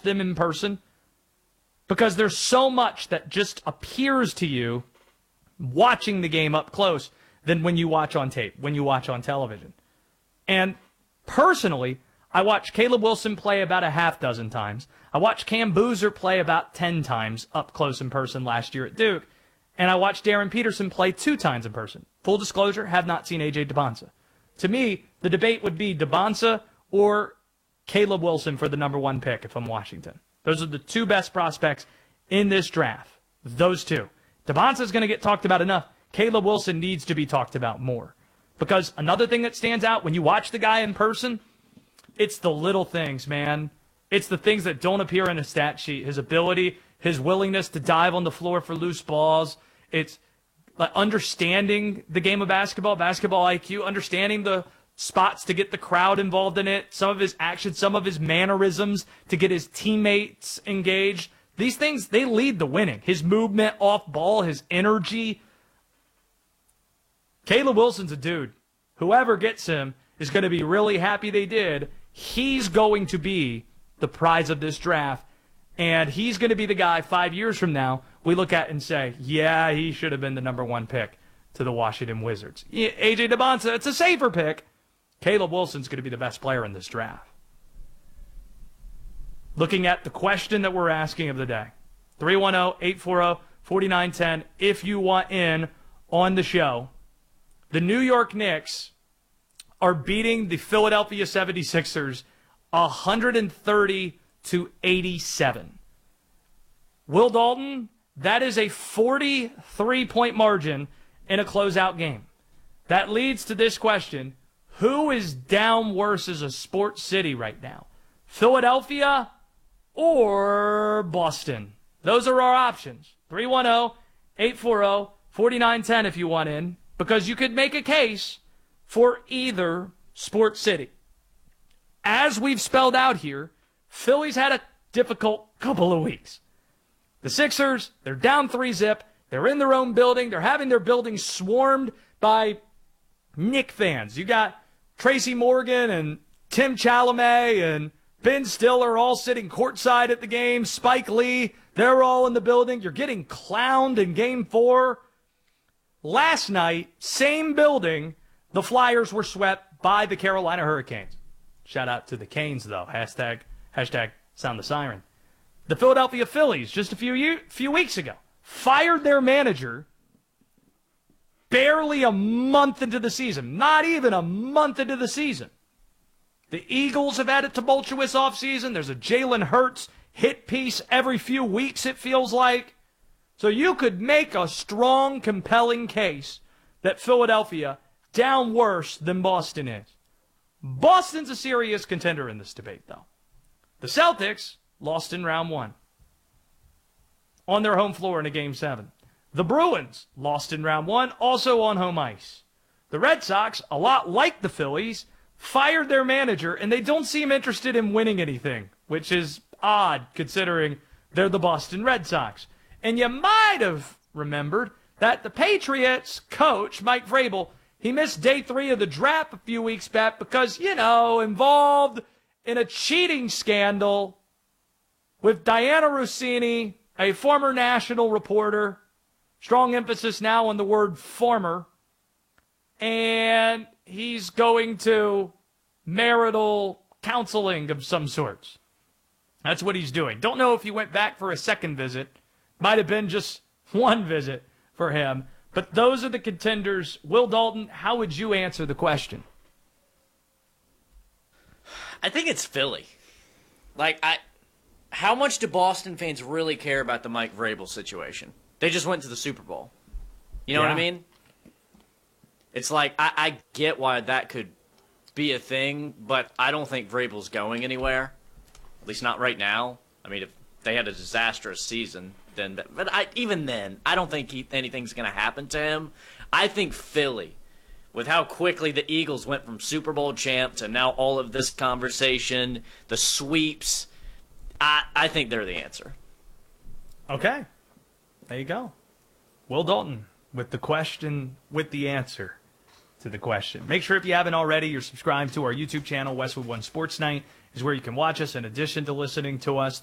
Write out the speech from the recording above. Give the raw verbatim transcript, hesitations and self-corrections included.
them in person because there's so much that just appears to you watching the game up close than when you watch on tape, when you watch on television. And personally, I watched Caleb Wilson play about a half dozen times. I watched Cam Boozer play about ten times up close in person last year at Duke. And I watched Darren Peterson play two times in person. Full disclosure, have not seen A J Dybonsa. To me, the debate would be Dybonsa or Caleb Wilson for the number one pick if I'm Washington. Those are the two best prospects in this draft. Those two. Dybonsa is going to get talked about enough. Caleb Wilson needs to be talked about more. Because another thing that stands out when you watch the guy in person, it's the little things, man. It's the things that don't appear in a stat sheet. His ability, his willingness to dive on the floor for loose balls. It's like understanding the game of basketball, basketball I Q, understanding the spots to get the crowd involved in it, some of his actions, some of his mannerisms to get his teammates engaged. These things, they lead to winning. His movement off ball, his energy. Caleb Wilson's a dude. Whoever gets him is going to be really happy they did. He's going to be the prize of this draft, and he's going to be the guy five years from now we look at and say, yeah, he should have been the number one pick to the Washington Wizards. A J Dybonsa, it's a safer pick. Caleb Wilson's going to be the best player in this draft. Looking at the question that we're asking of the day, three one zero, eight four zero, four nine one zero, if you want in on the show. The New York Knicks are beating the Philadelphia seventy-sixers one thirty to eighty-seven. Will Dalton, that is a forty-three point margin in a closeout game. That leads to this question. Who is down worse as a sports city right now? Philadelphia or Boston? Those are our options. three one zero, eight four zero, four nine one zero if you want in, because you could make a case for either sports city. As we've spelled out here, Philly's had a difficult couple of weeks. The Sixers, they're down three zip. They're in their own building. They're having their building swarmed by Knick fans. You got Tracy Morgan and Tim Chalamet and Ben Stiller all sitting courtside at the game. Spike Lee, they're all in the building. You're getting clowned in game four. Last night, same building, the Flyers were swept by the Carolina Hurricanes. Shout out to the Canes, though. Hashtag, hashtag sound the siren. The Philadelphia Phillies, just a few year, few weeks ago, fired their manager barely a month into the season. Not even a month into the season. The Eagles have had a tumultuous offseason. There's a Jalen Hurts hit piece every few weeks, it feels like. So you could make a strong, compelling case that Philadelphia down worse than Boston is. Boston's a serious contender in this debate, though. The Celtics lost in round one on their home floor in a game seven. The Bruins lost in round one, also on home ice. The Red Sox, a lot like the Phillies, fired their manager, and they don't seem interested in winning anything, which is odd considering they're the Boston Red Sox. And you might have remembered that the Patriots coach, Mike Vrabel, he missed day three of the draft a few weeks back because, you know, involved in a cheating scandal with Diana Rossini, a former national reporter. Strong emphasis now on the word former. And he's going to marital counseling of some sorts. That's what he's doing. Don't know if he went back for a second visit. Might have been just one visit for him. But those are the contenders. Will Dalton, how would you answer the question? I think it's Philly. Like, I, how much do Boston fans really care about the Mike Vrabel situation? They just went to the Super Bowl. You know yeah. what I mean? It's like, I, I get why that could be a thing, but I don't think Vrabel's going anywhere. At least not right now. I mean, if they had a disastrous season, then, but I, even then, I don't think he, anything's going to happen to him. I think Philly, with how quickly the Eagles went from Super Bowl champ to now all of this conversation, the sweeps, I, I think they're the answer. Okay. There you go. Will Dalton with the question, with the answer to the question. Make sure if you haven't already, you're subscribed to our YouTube channel, Westwood One Sports Night, is where you can watch us in addition to listening to us.